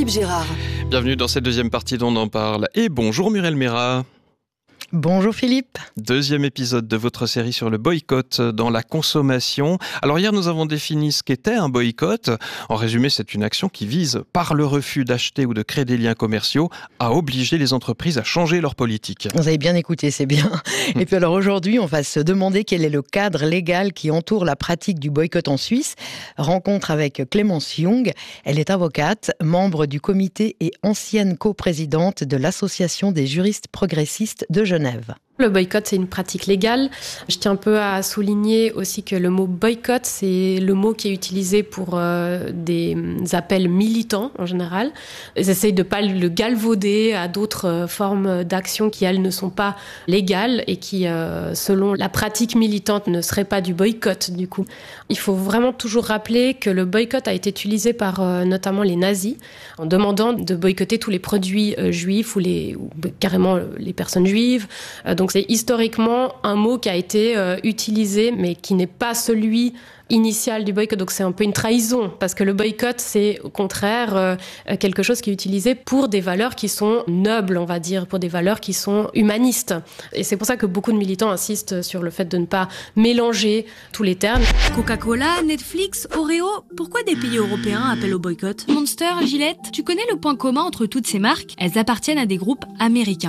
Philippe Gérard. Bienvenue dans cette deuxième partie d'On en parle. Et bonjour Muriel Méra. Bonjour Philippe. Deuxième épisode de votre série sur le boycott dans la consommation. Alors hier, nous avons défini ce qu'était un boycott. En résumé, c'est une action qui vise, par le refus d'acheter ou de créer des liens commerciaux, à obliger les entreprises à changer leur politique. Vous avez bien écouté, c'est bien. Et puis alors aujourd'hui, on va se demander quel est le cadre légal qui entoure la pratique du boycott en Suisse. Rencontre avec Clémence Young. Elle est avocate, membre du comité et ancienne coprésidente de l'Association des juristes progressistes de Genève. Le boycott, c'est une pratique légale. Je tiens un peu à souligner aussi que le mot boycott, c'est le mot qui est utilisé pour des appels militants en général. Ils essayent de ne pas le galvauder à d'autres formes d'action qui, elles, ne sont pas légales et qui, selon la pratique militante, ne seraient pas du boycott, du coup. Il faut vraiment toujours rappeler que le boycott a été utilisé par notamment les nazis en demandant de boycotter tous les produits juifs ou carrément les personnes juives. Donc c'est historiquement un mot qui a été utilisé, mais qui n'est pas celui initial du boycott. Donc c'est un peu une trahison, parce que le boycott, c'est au contraire quelque chose qui est utilisé pour des valeurs qui sont nobles, on va dire, pour des valeurs qui sont humanistes. Et c'est pour ça que beaucoup de militants insistent sur le fait de ne pas mélanger tous les termes. Coca-Cola, Netflix, Oreo, pourquoi des pays européens appellent au boycott ? Monster, Gillette, tu connais le point commun entre toutes ces marques ? Elles appartiennent à des groupes américains.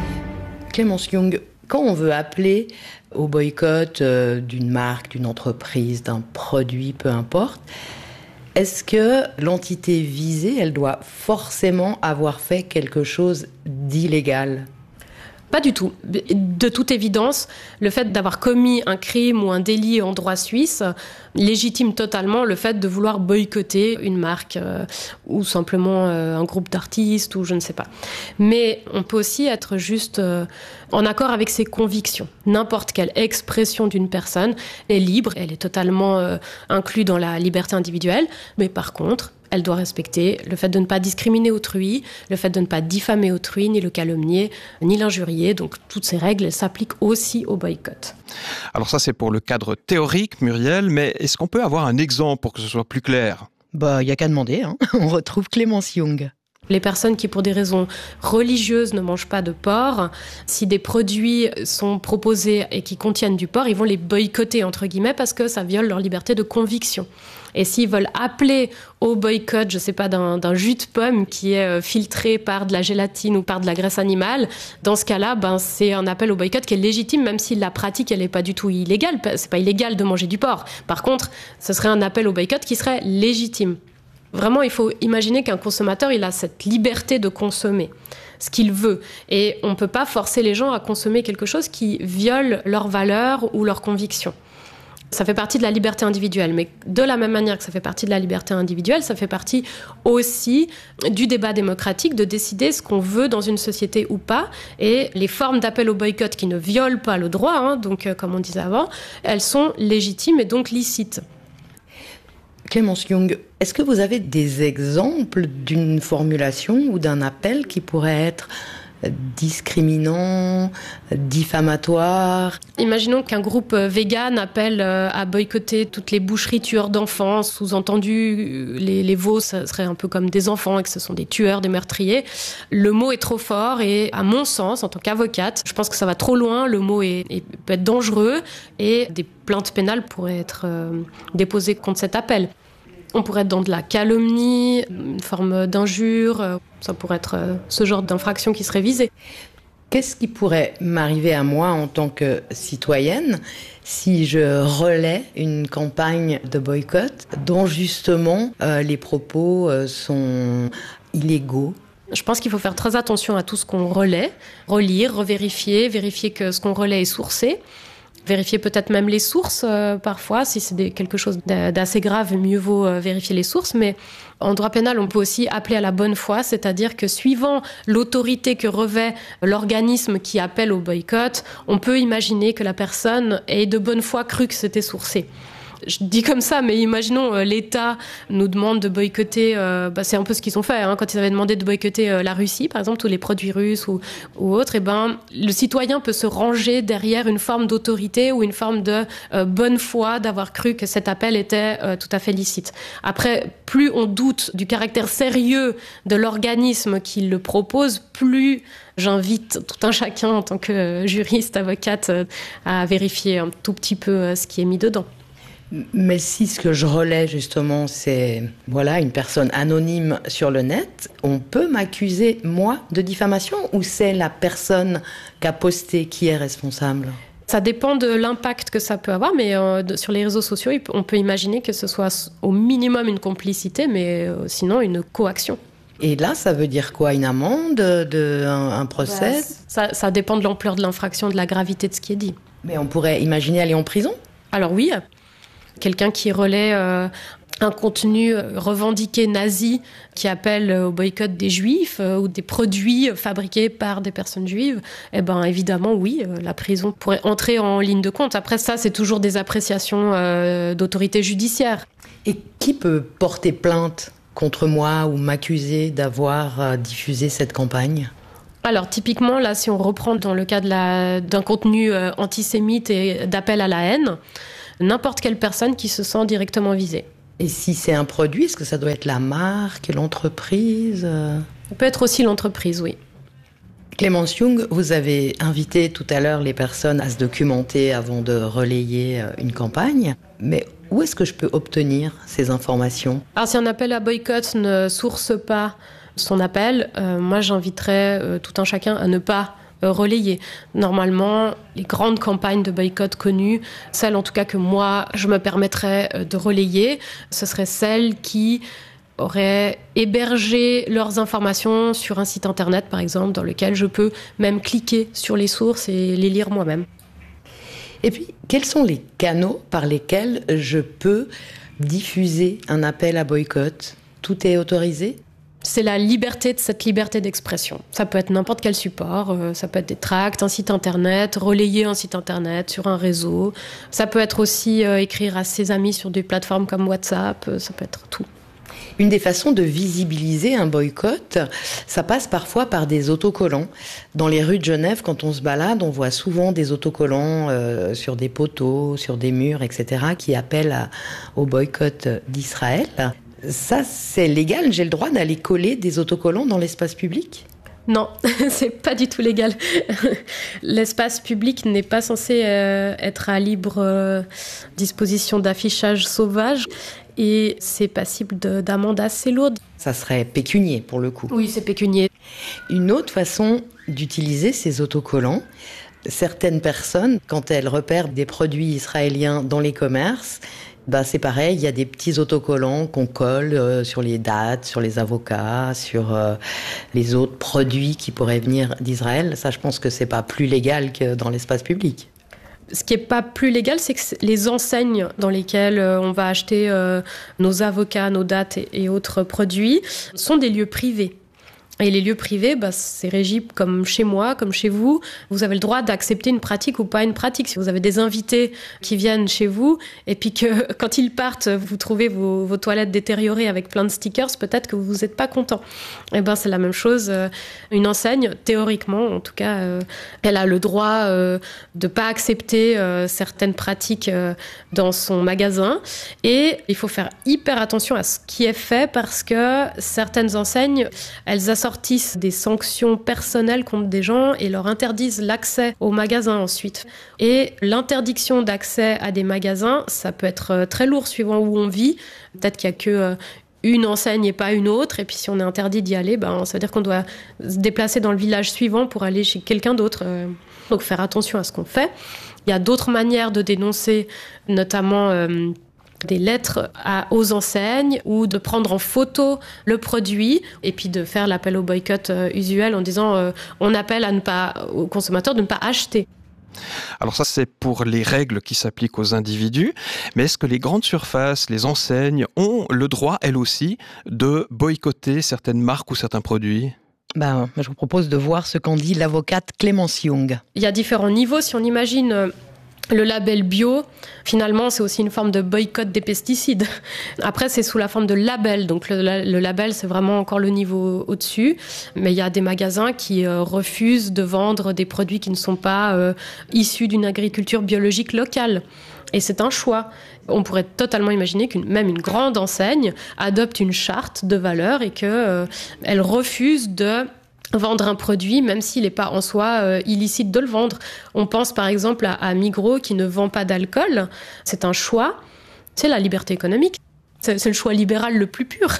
Clémence Young, quand on veut appeler au boycott d'une marque, d'une entreprise, d'un produit, peu importe, est-ce que l'entité visée, elle doit forcément avoir fait quelque chose d'illégal ? Pas du tout. De toute évidence, le fait d'avoir commis un crime ou un délit en droit suisse légitime totalement le fait de vouloir boycotter une marque ou simplement un groupe d'artistes ou je ne sais pas. Mais on peut aussi être juste en accord avec ses convictions. N'importe quelle expression d'une personne est libre, elle est totalement inclue dans la liberté individuelle, mais par contre, elle doit respecter le fait de ne pas discriminer autrui, le fait de ne pas diffamer autrui, ni le calomnier, ni l'injurier. Donc toutes ces règles, elles s'appliquent aussi au boycott. Alors ça, c'est pour le cadre théorique, Muriel, mais est-ce qu'on peut avoir un exemple pour que ce soit plus clair ? Il n'y a qu'à demander, hein. On retrouve Clémence Young. Les personnes qui, pour des raisons religieuses, ne mangent pas de porc, si des produits sont proposés et qui contiennent du porc, ils vont les boycotter, entre guillemets, parce que ça viole leur liberté de conviction. Et s'ils veulent appeler au boycott, je sais pas, d'un jus de pomme qui est filtré par de la gélatine ou par de la graisse animale, dans ce cas-là, c'est un appel au boycott qui est légitime, même si la pratique, elle est pas du tout illégale. C'est pas illégal de manger du porc. Par contre, ce serait un appel au boycott qui serait légitime. Vraiment, il faut imaginer qu'un consommateur, il a cette liberté de consommer ce qu'il veut. Et on ne peut pas forcer les gens à consommer quelque chose qui viole leurs valeurs ou leurs convictions. Ça fait partie de la liberté individuelle. Mais de la même manière que ça fait partie de la liberté individuelle, ça fait partie aussi du débat démocratique de décider ce qu'on veut dans une société ou pas. Et les formes d'appel au boycott qui ne violent pas le droit, donc comme on disait avant, elles sont légitimes et donc licites. Clémence Young, est-ce que vous avez des exemples d'une formulation ou d'un appel qui pourrait être discriminant, diffamatoire ? Imaginons qu'un groupe vegan appelle à boycotter toutes les boucheries tueurs d'enfants, sous-entendu les veaux, ça serait un peu comme des enfants et que ce sont des tueurs, des meurtriers. Le mot est trop fort et à mon sens, en tant qu'avocate, je pense que ça va trop loin, le mot peut être dangereux et des plaintes pénales pourraient être déposées contre cet appel. On pourrait être dans de la calomnie, une forme d'injure, ça pourrait être ce genre d'infraction qui serait visée. Qu'est-ce qui pourrait m'arriver à moi en tant que citoyenne si je relais une campagne de boycott dont justement les propos sont illégaux ? Je pense qu'il faut faire très attention à tout ce qu'on relaie, relire, revérifier, vérifier que ce qu'on relaie est sourcé. Vérifier peut-être même les sources parfois, si c'est quelque chose d'assez grave, mieux vaut vérifier les sources. Mais en droit pénal, on peut aussi appeler à la bonne foi, c'est-à-dire que suivant l'autorité que revêt l'organisme qui appelle au boycott, on peut imaginer que la personne ait de bonne foi cru que c'était sourcé. Je dis comme ça, mais imaginons l'État nous demande de boycotter, c'est un peu ce qu'ils ont fait quand ils avaient demandé de boycotter la Russie, par exemple, tous les produits russes ou autres. Le citoyen peut se ranger derrière une forme d'autorité ou une forme de bonne foi d'avoir cru que cet appel était tout à fait licite. Après, plus on doute du caractère sérieux de l'organisme qui le propose, plus j'invite tout un chacun en tant que juriste, avocate, à vérifier un tout petit peu ce qui est mis dedans. Mais si ce que je relais justement, c'est une personne anonyme sur le net, on peut m'accuser, moi, de diffamation ou c'est la personne qui a posté qui est responsable ? Ça dépend de l'impact que ça peut avoir, mais sur les réseaux sociaux, on peut imaginer que ce soit au minimum une complicité, mais sinon une coaction. Et là, ça veut dire quoi ? Une amende, un procès ? Ça dépend de l'ampleur de l'infraction, de la gravité de ce qui est dit. Mais on pourrait imaginer aller en prison ? Alors oui, quelqu'un qui relaie un contenu revendiqué nazi qui appelle au boycott des juifs ou des produits fabriqués par des personnes juives, évidemment oui, la prison pourrait entrer en ligne de compte. Après ça, c'est toujours des appréciations d'autorité judiciaire. Et qui peut porter plainte contre moi ou m'accuser d'avoir diffusé cette campagne ? Alors typiquement, là, si on reprend dans le cas d'un contenu antisémite et d'appel à la haine, n'importe quelle personne qui se sent directement visée. Et si c'est un produit, est-ce que ça doit être la marque, l'entreprise ? Ça peut être aussi l'entreprise, oui. Clémence Young, vous avez invité tout à l'heure les personnes à se documenter avant de relayer une campagne. Mais où est-ce que je peux obtenir ces informations ? Alors si un appel à boycott ne source pas son appel, moi j'inviterais tout un chacun à ne pas relayer. Normalement, les grandes campagnes de boycott connues, celles en tout cas que moi je me permettrais de relayer, ce seraient celles qui auraient hébergé leurs informations sur un site internet par exemple, dans lequel je peux même cliquer sur les sources et les lire moi-même. Et puis, quels sont les canaux par lesquels je peux diffuser un appel à boycott ? Tout est autorisé ? C'est la liberté de cette liberté d'expression. Ça peut être n'importe quel support, ça peut être des tracts, un site internet, relayer un site internet sur un réseau. Ça peut être aussi écrire à ses amis sur des plateformes comme WhatsApp, ça peut être tout. Une des façons de visibiliser un boycott, ça passe parfois par des autocollants. Dans les rues de Genève, quand on se balade, on voit souvent des autocollants sur des poteaux, sur des murs, etc., qui appellent au boycott d'Israël. Ça, c'est légal ? J'ai le droit d'aller coller des autocollants dans l'espace public ? Non, c'est pas du tout légal. L'espace public n'est pas censé être à libre disposition d'affichage sauvage et c'est passible d'amende assez lourde. Ça serait pécunier pour le coup. Oui, c'est pécunier. Une autre façon d'utiliser ces autocollants, certaines personnes, quand elles repèrent des produits israéliens dans les commerces, c'est pareil, il y a des petits autocollants qu'on colle sur les dates, sur les avocats, sur les autres produits qui pourraient venir d'Israël. Ça, je pense que c'est pas plus légal que dans l'espace public. Ce qui n'est pas plus légal, c'est que les enseignes dans lesquelles on va acheter nos avocats, nos dates et autres produits sont des lieux privés. Et les lieux privés, c'est régi comme chez moi, comme chez vous. Vous avez le droit d'accepter une pratique ou pas une pratique. Si vous avez des invités qui viennent chez vous et puis que quand ils partent, vous trouvez vos toilettes détériorées avec plein de stickers, peut-être que vous n'êtes pas content. C'est la même chose. Une enseigne, théoriquement, en tout cas, elle a le droit de pas accepter certaines pratiques dans son magasin. Et il faut faire hyper attention à ce qui est fait parce que certaines enseignes, elles assortissent des sanctions personnelles contre des gens et leur interdisent l'accès au magasin ensuite. Et l'interdiction d'accès à des magasins, ça peut être très lourd suivant où on vit. Peut-être qu'il n'y a que une enseigne et pas une autre. Et puis si on est interdit d'y aller, ça veut dire qu'on doit se déplacer dans le village suivant pour aller chez quelqu'un d'autre. Donc faire attention à ce qu'on fait. Il y a d'autres manières de dénoncer, notamment des lettres aux enseignes ou de prendre en photo le produit et puis de faire l'appel au boycott usuel en disant on appelle aux consommateurs de ne pas acheter. Alors ça, c'est pour les règles qui s'appliquent aux individus, mais est-ce que les grandes surfaces, les enseignes ont le droit, elles aussi, de boycotter certaines marques ou certains produits ? Je vous propose de voir ce qu'en dit l'avocate Clémence Young. Il y a différents niveaux. Si on imagine Le label bio, finalement, c'est aussi une forme de boycott des pesticides. Après, c'est sous la forme de label. Donc, le label, c'est vraiment encore le niveau au-dessus. Mais il y a des magasins qui refusent de vendre des produits qui ne sont pas issus d'une agriculture biologique locale. Et c'est un choix. On pourrait totalement imaginer même une grande enseigne adopte une charte de valeurs et qu'elle refuse de vendre un produit, même s'il n'est pas en soi illicite de le vendre. On pense par exemple à Migros qui ne vend pas d'alcool. C'est un choix. C'est la liberté économique. C'est le choix libéral le plus pur.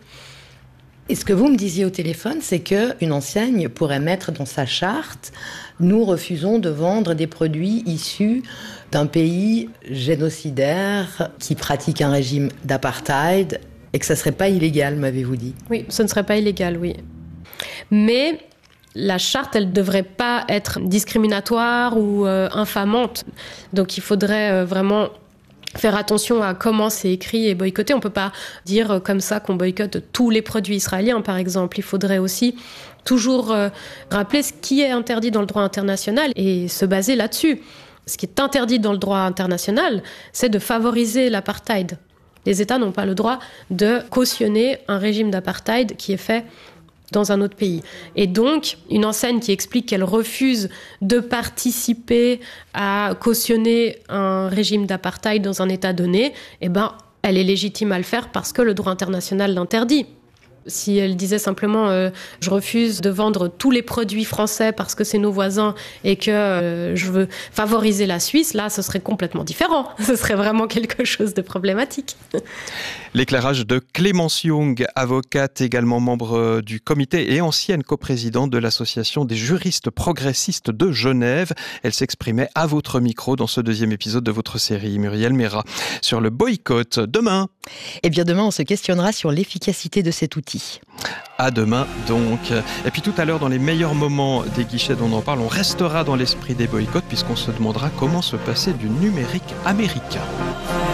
Et ce que vous me disiez au téléphone, c'est qu'une enseigne pourrait mettre dans sa charte « Nous refusons de vendre des produits issus d'un pays génocidaire qui pratique un régime d'apartheid et que ça ne serait pas illégal, m'avez-vous dit ?» Oui, ce ne serait pas illégal, oui. Mais la charte, elle ne devrait pas être discriminatoire ou infamante. Donc il faudrait vraiment faire attention à comment c'est écrit et boycotter. On ne peut pas dire comme ça qu'on boycotte tous les produits israéliens, par exemple. Il faudrait aussi toujours rappeler ce qui est interdit dans le droit international et se baser là-dessus. Ce qui est interdit dans le droit international, c'est de favoriser l'apartheid. Les États n'ont pas le droit de cautionner un régime d'apartheid qui est fait dans un autre pays. Et donc, une enseigne qui explique qu'elle refuse de participer à cautionner un régime d'apartheid dans un État donné, elle est légitime à le faire parce que le droit international l'interdit. Si elle disait simplement je refuse de vendre tous les produits français parce que c'est nos voisins et que je veux favoriser la Suisse, là ce serait complètement différent. Ce serait vraiment quelque chose de problématique. L'éclairage de Clémence Young, avocate, également membre du comité et ancienne coprésidente de l'Association des juristes progressistes de Genève. Elle s'exprimait à votre micro dans ce deuxième épisode de votre série, Muriel Mérat, sur le boycott. Demain, demain on se questionnera sur l'efficacité de cet outil. À demain donc. Et puis tout à l'heure, dans les meilleurs moments des guichets dont on en parle, on restera dans l'esprit des boycotts puisqu'on se demandera comment se passer du numérique américain.